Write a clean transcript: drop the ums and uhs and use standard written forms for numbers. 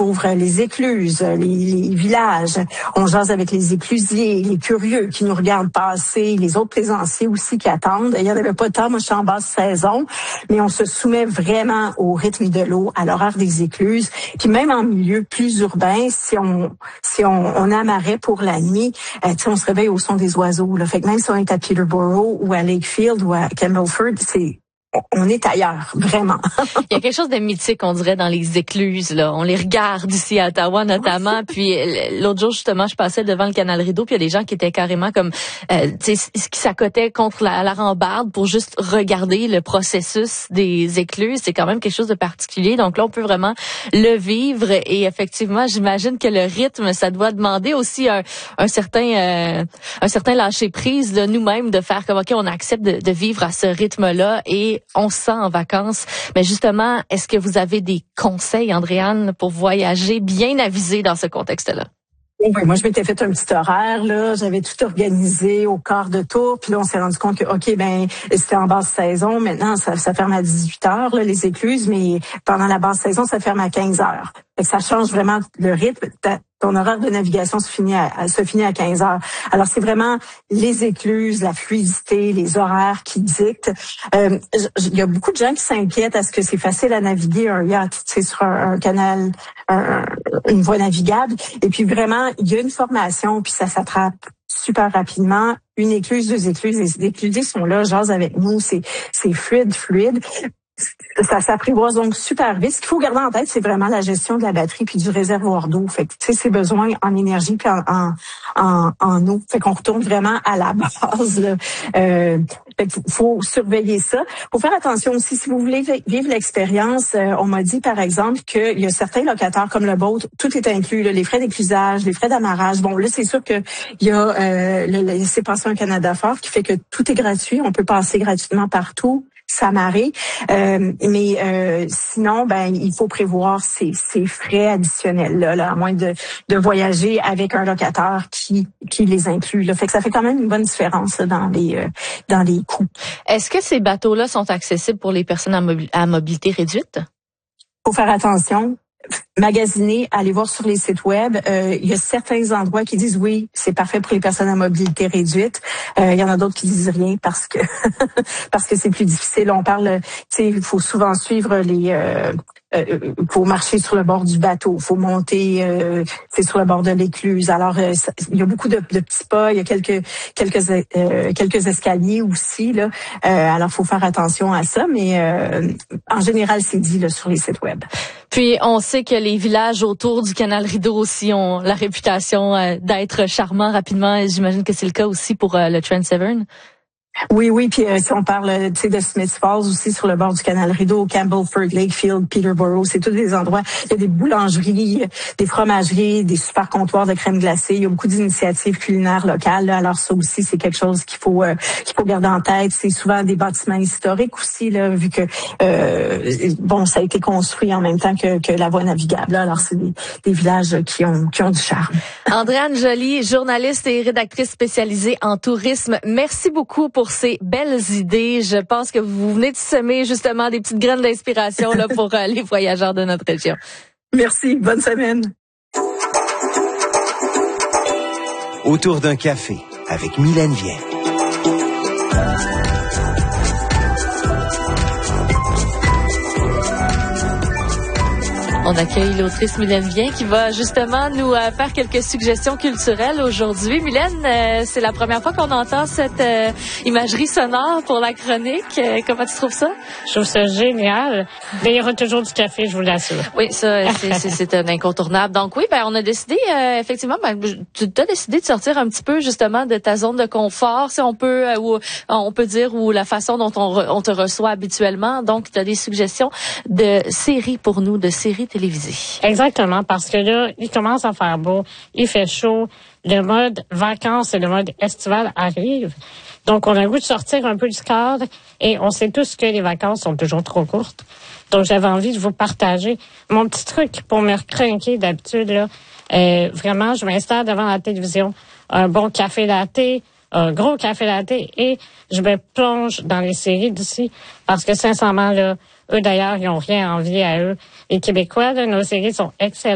ouvre les écluses, les villages. On jase avec les éclusiers, les curieux qui nous regardent passer, les autres plaisanciers aussi qui attendent. Il y en avait pas tant, moi je suis en basse saison, mais on se soumet vraiment au rythme de l'eau, à l'horaire des écluses. Puis même en milieu plus urbain, si on amarrait pour la nuit, on se réveille au son des oiseaux. Là. Fait que même si on est à Peterborough ou à Lakefield ou à Campbellford, on est ailleurs, vraiment. Il y a quelque chose de mythique, on dirait, dans les écluses, là. On les regarde ici à Ottawa, notamment. Puis l'autre jour, justement, je passais devant le canal Rideau, puis il y a des gens qui étaient carrément comme, qui s'accotaient contre la rambarde pour juste regarder le processus des écluses. C'est quand même quelque chose de particulier. Donc là, on peut vraiment le vivre. Et effectivement, j'imagine que le rythme, ça doit demander aussi un certain lâcher-prise, là, nous-mêmes, de faire comme, OK, on accepte de vivre à ce rythme-là et on se sent en vacances. Mais justement, est-ce que vous avez des conseils, Andréane, pour voyager bien avisé dans ce contexte-là? Oui, moi, je m'étais fait un petit horaire, là. J'avais tout organisé au quart de tour. Puis là, on s'est rendu compte que, OK, c'était en basse saison. Maintenant, ça ferme à 18 heures, là, les écluses. Mais pendant la basse saison, ça ferme à 15 heures. Fait que ça change vraiment le rythme. Ton horaire de navigation se finit à 15 heures. Alors, c'est vraiment les écluses, la fluidité, les horaires qui dictent. Il y a beaucoup de gens qui s'inquiètent. Est-ce que c'est facile à naviguer un yacht, sur un canal, une voie navigable? Et puis vraiment, il y a une formation, puis ça s'attrape super rapidement. Une écluse, deux écluses, les éclusés sont là, jasent avec nous, c'est fluide. Ça s'apprivoise donc super vite. Ce qu'il faut garder en tête, c'est vraiment la gestion de la batterie puis du réservoir d'eau. Fait que, ses besoins en énergie puis en eau. Fait qu'on retourne vraiment à la base, là. Fait qu'il faut surveiller ça. Faut faire attention aussi, si vous voulez vivre l'expérience, on m'a dit, par exemple, qu'il y a certains locataires comme le boat, tout est inclus, là, les frais d'éclusage, les frais d'amarrage. Bon, là, c'est sûr que il y a le laissez-passer un Canada fort qui fait que tout est gratuit. On peut passer gratuitement partout. S'amarrer. Sinon, il faut prévoir ces frais additionnels là, à moins de voyager avec un locataire qui les inclut. Là. Fait que ça fait quand même une bonne différence là, dans les coûts. Est-ce que ces bateaux-là sont accessibles pour les personnes à mobilité réduite? Faut faire attention. Magasiner, aller voir sur les sites web. Il y a certains endroits qui disent oui, c'est parfait pour les personnes à mobilité réduite. Il y en a d'autres qui disent rien parce que c'est plus difficile. On parle, il faut souvent suivre faut marcher sur le bord du bateau, faut monter sur le bord de l'écluse. Alors il y a beaucoup de petits pas, il y a quelques escaliers aussi là. Alors faut faire attention à ça, mais en général c'est dit là sur les sites web. Puis on sait que les villages autour du canal Rideau aussi ont la réputation d'être charmants rapidement. Et j'imagine que c'est le cas aussi pour le Trent Severn. Oui, puis si on parle de Smith Falls aussi sur le bord du canal Rideau, Campbellford, Lakefield, Peterborough, c'est tous des endroits, il y a des boulangeries, des fromageries, des super comptoirs de crème glacée, il y a beaucoup d'initiatives culinaires locales, là. Alors ça aussi c'est quelque chose qu'il faut garder en tête, c'est souvent des bâtiments historiques aussi là, vu que ça a été construit en même temps que la voie navigable, là. Alors c'est des villages qui ont du charme. Andréane Joly, journaliste et rédactrice spécialisée en tourisme, merci beaucoup pour ces belles idées. Je pense que vous venez de semer justement des petites graines d'inspiration là pour les voyageurs de notre région. Merci, bonne semaine. Autour d'un café avec Mylène Vien. On accueille l'autrice Mylène Vien qui va justement nous faire quelques suggestions culturelles aujourd'hui. Mylène, c'est la première fois qu'on entend cette imagerie sonore pour la chronique. Comment tu trouves ça? Je trouve ça génial. Mais il y aura toujours du café, je vous l'assure. Oui, ça, c'est un incontournable. Donc oui, on a décidé, effectivement, tu as décidé de sortir un petit peu justement de ta zone de confort, si on peut, dire, ou la façon dont on te reçoit habituellement. Donc, tu as des suggestions de séries pour nous, de séries télévisées. Exactement, parce que là, il commence à faire beau, il fait chaud, le mode vacances et le mode estival arrive. Donc, on a le goût de sortir un peu du cadre et on sait tous que les vacances sont toujours trop courtes. Donc, j'avais envie de vous partager mon petit truc pour me recrinquer d'habitude, là. Vraiment, je m'installe devant la télévision, un bon café latte, un gros café latte et je me plonge dans les séries d'ici parce que sincèrement, là, eux d'ailleurs, ils n'ont rien à envier à eux. Les Québécois, là, nos séries sont excellentes.